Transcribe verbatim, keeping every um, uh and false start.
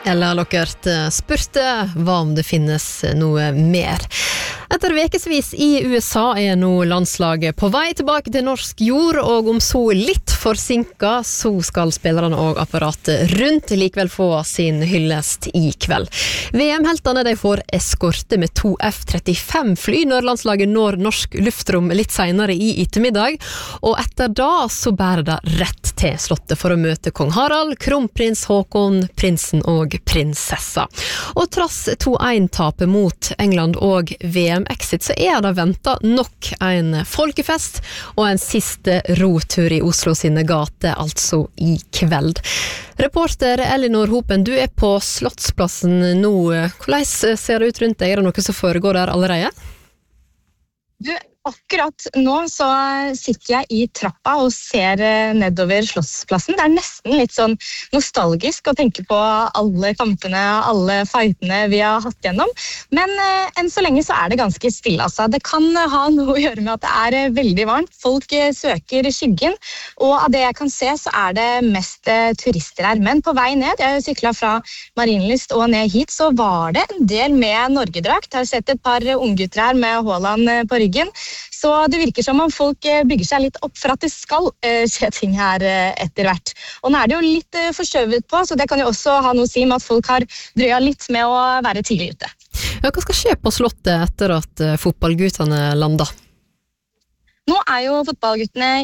Eller har dere spurt hva om det finnes noe mer? Etter vekesvis i U S A er nå landslaget på vei tilbake til norsk jord, og om så litt forsinket, så skal spillerne og apparatet rundt likevel få sin hyllest i kveld. V M-heltene de får eskorte med to F trettifem fly når landslaget når norsk luftrom litt senere i ettermiddag, og etter da så bærer det rett til slottet for å møte kong Harald, kronprins Håkon, prinsen og prinsessa. Og trass to en-tapet mot England og V M-exit, så er det ventet nok en folkefest og en siste rotur i Oslo sine gater, altså i kveld. Reporter Elinor Hopen, du er på Slottsplassen nå. Hvordan ser det ut rundt deg? Er det noe som foregår der allerede? Du, akkurat nå så sitter jeg i trappa og ser nedover Slottsplassen. Det er nesten litt sånn nostalgisk å tenke på alle kampene, alle fightene vi har hatt gjennom. Men eh, enn så lenge så er det ganske stille. Altså. Det kan ha noe å gjøre med at det er veldig varmt. Folk eh, søker skyggen, og av det jeg kan se så er det mest eh, turister her. Men på vei ned, jeg syklet fra Marienlyst og ned hit, så var det en del med Norgedrakt. Jeg har sett et par unggutter her med Haaland eh, på ryggen. Så det virker som om folk bygger seg litt opp for at det skal skje ting her etter hvert. Og nå er det jo litt forskjøvet på, så det kan jo også ha noe å si med at folk har drøya litt med å være tidlig ute. Ja, hva skal skje på slottet etter at fotballguttene lander? Nå er jo fotballguttene